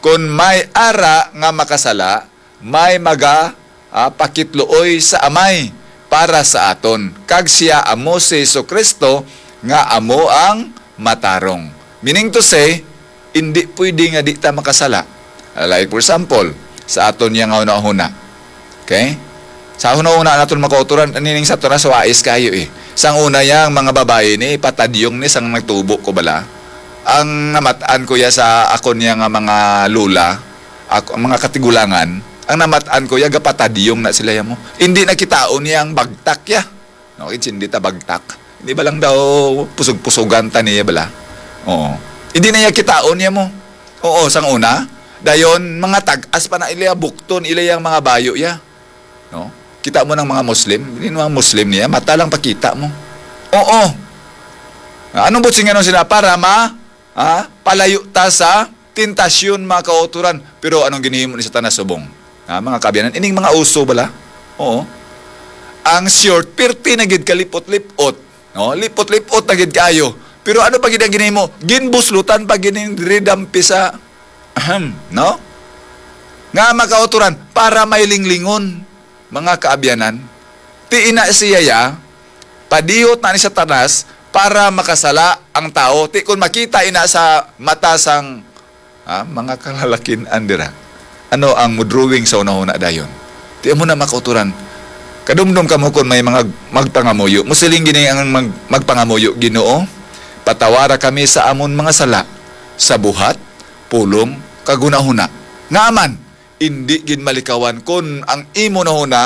Kung may ara nga makasala, may pakitluoy sa amay para sa aton. Kag siya amo si Jesucristo nga amo ang matarong. Meaning to say, hindi pwede nga di ta makasala. Like for example, sa aton yang una-una. Okay? Sa una-una naton makauturan, nining sa tunas wais kayo eh. Sang una yang mga babae ni, patadyong ni sang nagtubo ko bala. Ang namataan ko ya sa akon yang mga lula, mga katigulangan, ang namataan ko ya gapatadyong na sila ya mo. Hindi nakitaon yang bagtak ya. No, hindi ta bagtak. Hindi ba lang daw pusog-pusogan ta niya bala? Oo. Hindi na ya kitaon ya mo. Oo, sang una. Dayon, mga tag-as pa na ilaya bukton, ilayang mga bayo ya. No? Kita mo ng mga Muslim, hindi mga Muslim niya, mata lang pakita mo. Oo. Anong butsing nga sila? Para palayo ta sa tentasyon mga kauturan. Pero anong ginihimo ni sa tanasubong? Mga kabiyanan, ining mga uso bala? Oo. Ang short, pirti na gid kalipot-lipot. No? Lipot-lipot na gid kayo. Pero ano pa gid ang ginihimo? Ginbuslutan pa ginindridampi sa no? Nga makauturan para may linglingon mga kaabyanan. Ti ina siya ya padiyot na ni Satanas para makasala ang tao. Ti kung makita ina sa mata sang mga kalalakin andira. Ano ang mudruwing sa una-una dayon? Ti mo na makauturan. Kadumdum ka mo kung may mga magpangamuyo. Musiling gini ang magpangamuyo, Ginoo. Patawara kami sa amon mga sala sa buhat, pulong, kagunahuna. Ngaman, hindi gin malikawan kung ang imo na huna,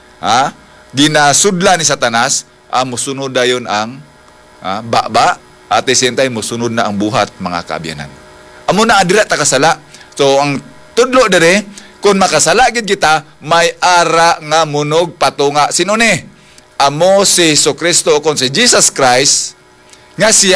ginasudla ni Satanas, musunod dayon ang baba, at isintay musunod na ang buhat, mga kaabyanan. Amo na adira ta kasala. So, ang tudlo dere, kung makasala gid kita, may ara nga munog patunga. Sino ni? Amo si Jesucristo, kung si Jesus Christ, nga siya